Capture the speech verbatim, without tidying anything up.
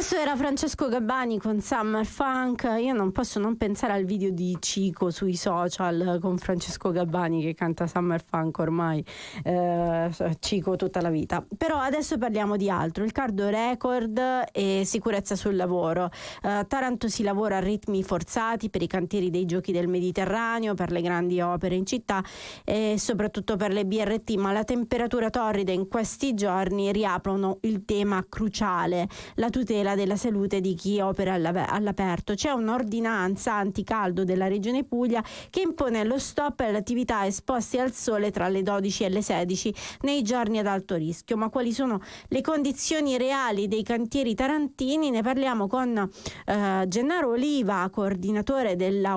Questo era Francesco Gabbani con Summer Funk. Io non posso non pensare al video di Cico sui social con Francesco Gabbani che canta Summer Funk ormai, eh, Cico tutta la vita. Però adesso parliamo di altro, il cardio record e sicurezza sul lavoro. Eh, Taranto si lavora a ritmi forzati per i cantieri dei Giochi del Mediterraneo, per le grandi opere in città e soprattutto per le B R T, ma la temperatura torrida in questi giorni riaprono il tema cruciale, la tutela della salute di chi opera all'aperto. C'è un'ordinanza anticaldo della Regione Puglia che impone lo stop alle attività esposte al sole tra le dodici e le sedici nei giorni ad alto rischio. Ma quali sono le condizioni reali dei cantieri tarantini? Ne parliamo con eh, Gennaro Oliva, coordinatore della